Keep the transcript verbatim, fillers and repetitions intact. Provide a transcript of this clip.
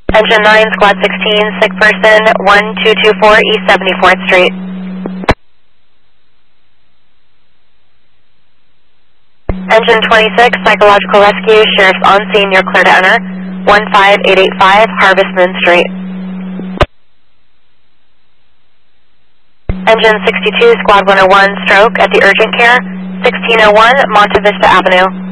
Engine nine, Squad sixteen, sick person, one two two four East seventy-fourth Street. Engine twenty-six, Psychological Rescue, Sheriff's on scene, you're clear to enter, one five eight eight five Harvest Moon Street. Engine sixty-two, Squad one oh one, stroke at the urgent care, sixteen oh one Monte Vista Avenue.